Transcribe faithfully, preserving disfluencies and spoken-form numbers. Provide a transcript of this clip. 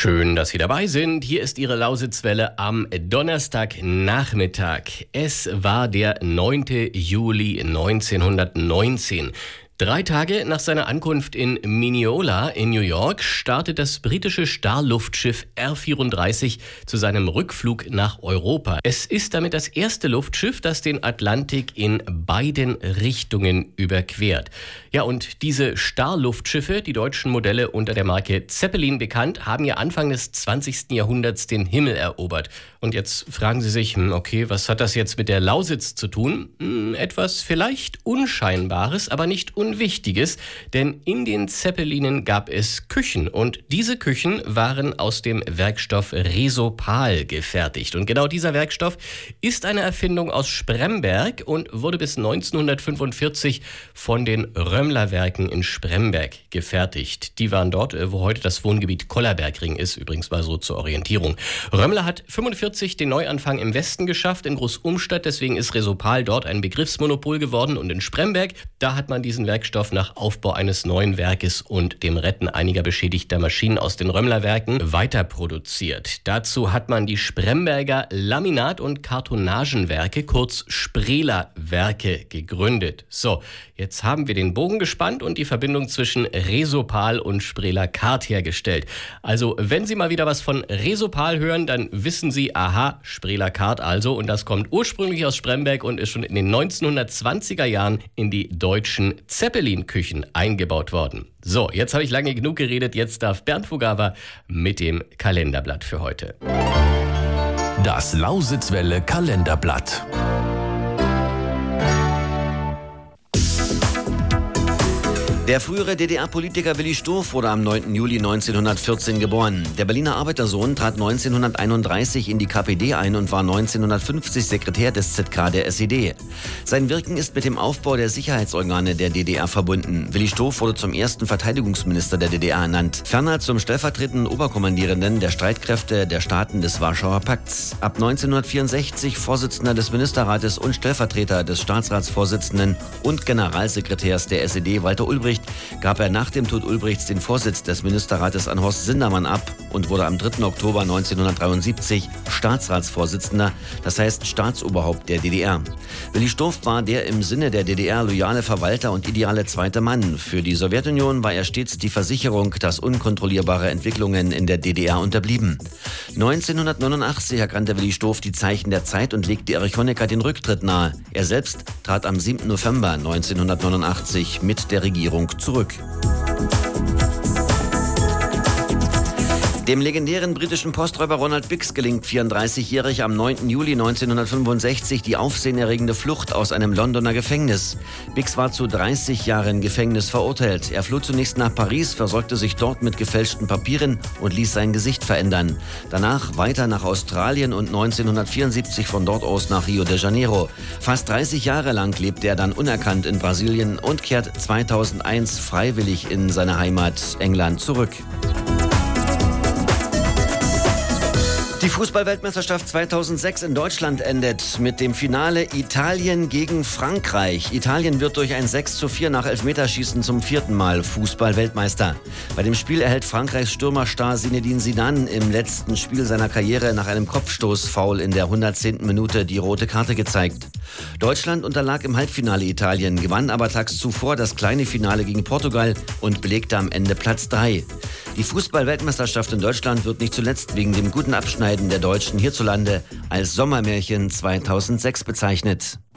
Schön, dass Sie dabei sind. Hier ist Ihre Lausitzwelle am Donnerstagnachmittag. Es war der neunte Juli neunzehnhundertneunzehn. Drei Tage nach seiner Ankunft in Mineola in New York startet das britische Starluftschiff R vierunddreißig zu seinem Rückflug nach Europa. Es ist damit das erste Luftschiff, das den Atlantik in beiden Richtungen überquert. Ja, und diese Starluftschiffe, die deutschen Modelle unter der Marke Zeppelin bekannt, haben ja Anfang des zwanzigsten Jahrhunderts den Himmel erobert. Und jetzt fragen Sie sich, okay, was hat das jetzt mit der Lausitz zu tun? Hm, etwas vielleicht Unscheinbares, aber nicht Unwichtiges, denn in den Zeppelinen gab es Küchen und diese Küchen waren aus dem Werkstoff Resopal gefertigt. Und genau dieser Werkstoff ist eine Erfindung aus Spremberg und wurde bis neunzehnhundertfünfundvierzig von den Römmler-Werken in Spremberg gefertigt. Die waren dort, wo heute das Wohngebiet Kollerbergring ist, übrigens mal so zur Orientierung. Römmler hat fünfundvierzig den Neuanfang im Westen geschafft, in Großumstadt, deswegen ist Resopal dort ein Begriffsmonopol geworden und in Spremberg, da hat man diesen Werkstoff nach Aufbau eines neuen Werkes und dem Retten einiger beschädigter Maschinen aus den Römmler-Werken weiter produziert. Dazu hat man die Spremberger Laminat- und Kartonagenwerke, kurz Spreler-Werke, gegründet. So, jetzt haben wir den Bogen gespannt und die Verbindung zwischen Resopal und Spreler Kart hergestellt. Also, wenn Sie mal wieder was von Resopal hören, dann wissen Sie, aha, Spreler Kart also, und das kommt ursprünglich aus Spremberg und ist schon in den neunzehnhundertzwanziger Jahren in die deutschen Zeppelin-Küchen eingebaut worden. So, jetzt habe ich lange genug geredet, jetzt darf Bernd Fugava mit dem Kalenderblatt für heute. Das Lausitzwelle Kalenderblatt. Der frühere D D R-Politiker Willi Stoph wurde am neunten Juli neunzehnhundertvierzehn geboren. Der Berliner Arbeitersohn trat neunzehnhunderteinunddreißig in die K P D ein und war neunzehnhundertfünfzig Sekretär des Z K der S E D. Sein Wirken ist mit dem Aufbau der Sicherheitsorgane der D D R verbunden. Willi Stoph wurde zum ersten Verteidigungsminister der D D R ernannt, ferner zum stellvertretenden Oberkommandierenden der Streitkräfte der Staaten des Warschauer Pakts. Ab neunzehnhundertvierundsechzig Vorsitzender des Ministerrates und Stellvertreter des Staatsratsvorsitzenden und Generalsekretärs der S E D Walter Ulbricht gab er nach dem Tod Ulbrichts den Vorsitz des Ministerrates an Horst Sindermann ab und wurde am dritten Oktober neunzehnhundertdreiundsiebzig Staatsratsvorsitzender, das heißt Staatsoberhaupt der D D R. Willi Stoph war der im Sinne der D D R loyale Verwalter und ideale zweite Mann. Für die Sowjetunion war er stets die Versicherung, dass unkontrollierbare Entwicklungen in der D D R unterblieben. neunzehnhundertneunundachtzig erkannte Willi Stoph die Zeichen der Zeit und legte Erich Honecker den Rücktritt nahe. Er selbst trat am siebten November neunzehnhundertneunundachtzig mit der Regierung zurück. Dem legendären britischen Posträuber Ronald Biggs gelingt vierunddreißigjährig am neunten Juli neunzehnhundertfünfundsechzig die aufsehenerregende Flucht aus einem Londoner Gefängnis. Biggs war zu dreißig Jahren Gefängnis verurteilt. Er floh zunächst nach Paris, versorgte sich dort mit gefälschten Papieren und ließ sein Gesicht verändern. Danach weiter nach Australien und neunzehnhundertvierundsiebzig von dort aus nach Rio de Janeiro. Fast dreißig Jahre lang lebte er dann unerkannt in Brasilien und kehrt zweitausendeins freiwillig in seine Heimat England zurück. Die Fußball-Weltmeisterschaft zweitausendsechs in Deutschland endet mit dem Finale Italien gegen Frankreich. Italien wird durch ein sechs zu vier nach Elfmeterschießen zum vierten Mal Fußball-Weltmeister. Bei dem Spiel erhält Frankreichs Stürmerstar Zinedine Zidane im letzten Spiel seiner Karriere nach einem Kopfstoßfoul in der hundertzehnten Minute die rote Karte gezeigt. Deutschland unterlag im Halbfinale Italien, gewann aber tags zuvor das kleine Finale gegen Portugal und belegte am Ende Platz drei. Die Fußball-Weltmeisterschaft in Deutschland wird nicht zuletzt wegen dem guten Abschneiden der Deutschen hierzulande als Sommermärchen zweitausendsechs bezeichnet.